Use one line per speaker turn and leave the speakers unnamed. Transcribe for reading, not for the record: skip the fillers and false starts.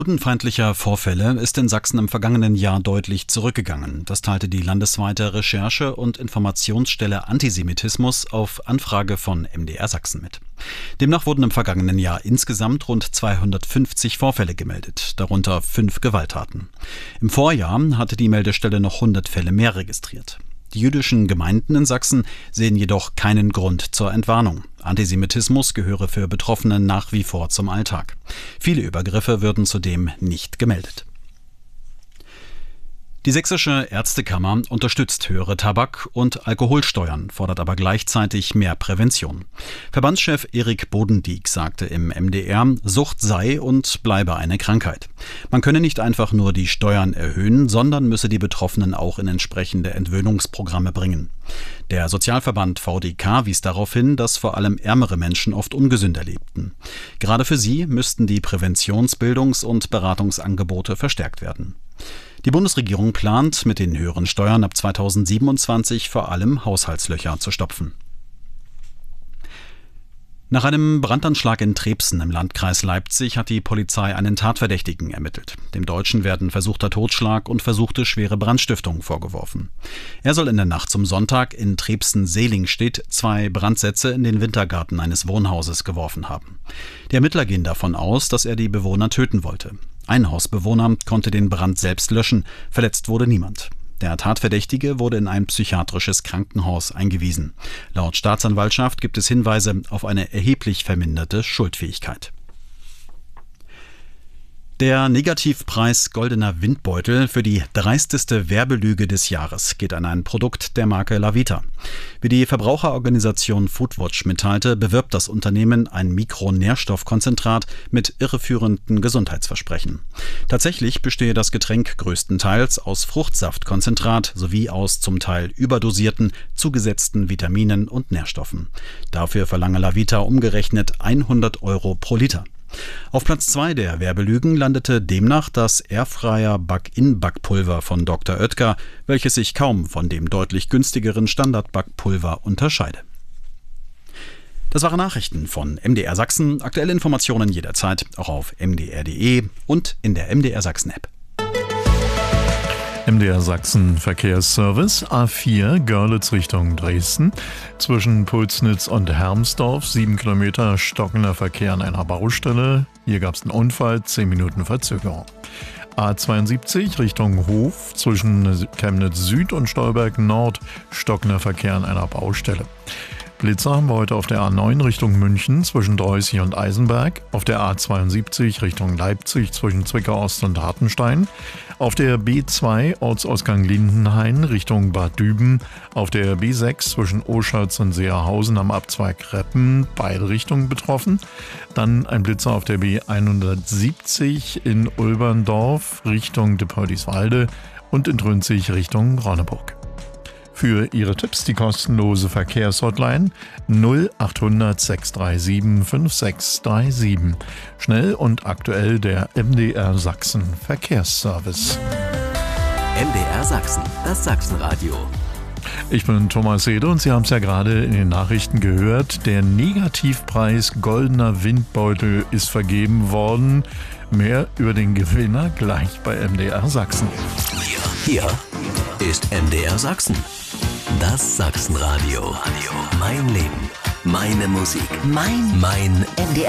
Fremdenfeindlicher Vorfälle ist in Sachsen im vergangenen Jahr deutlich zurückgegangen. Das teilte die landesweite Recherche- und Informationsstelle Antisemitismus auf Anfrage von MDR Sachsen mit. Demnach wurden im vergangenen Jahr insgesamt rund 250 Vorfälle gemeldet, darunter 5 Gewalttaten. Im Vorjahr hatte die Meldestelle noch 100 Fälle mehr registriert. Die jüdischen Gemeinden in Sachsen sehen jedoch keinen Grund zur Entwarnung. Antisemitismus gehöre für Betroffene nach wie vor zum Alltag. Viele Übergriffe würden zudem nicht gemeldet. Die Sächsische Ärztekammer unterstützt höhere Tabak- und Alkoholsteuern, fordert aber gleichzeitig mehr Prävention. Verbandschef Erik Bodendieck sagte im MDR, Sucht sei und bleibe eine Krankheit. Man könne nicht einfach nur die Steuern erhöhen, sondern müsse die Betroffenen auch in entsprechende Entwöhnungsprogramme bringen. Der Sozialverband VDK wies darauf hin, dass vor allem ärmere Menschen oft ungesünder lebten. Gerade für sie müssten die Präventions-, Bildungs- und Beratungsangebote verstärkt werden. Die Bundesregierung plant, mit den höheren Steuern ab 2027 vor allem Haushaltslöcher zu stopfen. Nach einem Brandanschlag in Trebsen im Landkreis Leipzig hat die Polizei einen Tatverdächtigen ermittelt. Dem Deutschen werden versuchter Totschlag und versuchte schwere Brandstiftung vorgeworfen. Er soll in der Nacht zum Sonntag in Trebsen-Selingstedt 2 Brandsätze in den Wintergarten eines Wohnhauses geworfen haben. Die Ermittler gehen davon aus, dass er die Bewohner töten wollte. Ein Hausbewohner konnte den Brand selbst löschen, verletzt wurde niemand. Der Tatverdächtige wurde in ein psychiatrisches Krankenhaus eingewiesen. Laut Staatsanwaltschaft gibt es Hinweise auf eine erheblich verminderte Schuldfähigkeit. Der Negativpreis Goldener Windbeutel für die dreisteste Werbelüge des Jahres geht an ein Produkt der Marke Lavita. Wie die Verbraucherorganisation Foodwatch mitteilte, bewirbt das Unternehmen ein Mikronährstoffkonzentrat mit irreführenden Gesundheitsversprechen. Tatsächlich bestehe das Getränk größtenteils aus Fruchtsaftkonzentrat sowie aus zum Teil überdosierten, zugesetzten Vitaminen und Nährstoffen. Dafür verlange Lavita umgerechnet 100 € pro Liter. Auf Platz 2 der Werbelügen landete demnach das Airfryer Back-in-Backpulver von Dr. Oetker, welches sich kaum von dem deutlich günstigeren Standard-Backpulver unterscheide. Das waren Nachrichten von MDR Sachsen. Aktuelle Informationen jederzeit auch auf mdr.de und in der MDR Sachsen App.
MDR Sachsen Verkehrsservice A4 Görlitz Richtung Dresden. Zwischen Pulsnitz und Hermsdorf 7 Kilometer stockender Verkehr an einer Baustelle. Hier gab es einen Unfall, 10 Minuten Verzögerung. A72 Richtung Hof zwischen Chemnitz Süd und Stolberg Nord stockender Verkehr an einer Baustelle. Blitzer haben wir heute auf der A9 Richtung München zwischen Dreußig und Eisenberg, auf der A72 Richtung Leipzig zwischen Zwickau Ost und Hartenstein, auf der B2 Ortsausgang Lindenhain Richtung Bad Düben, auf der B6 zwischen Oschatz und Seerhausen am Abzweig Reppen, beide Richtungen betroffen. Dann ein Blitzer auf der B170 in Ulberndorf Richtung Depödiswalde und in Trünzig Richtung Ronneburg. Für Ihre Tipps die kostenlose Verkehrshotline 0800 637 5637. Schnell und aktuell der MDR Sachsen Verkehrsservice.
MDR Sachsen, das Sachsenradio.
Ich bin Thomas Sede und Sie haben es ja gerade in den Nachrichten gehört. Der Negativpreis Goldener Windbeutel ist vergeben worden. Mehr über den Gewinner gleich bei MDR Sachsen.
Hier ist MDR Sachsen. Das Sachsenradio. Mein Leben. Meine Musik. Mein MDR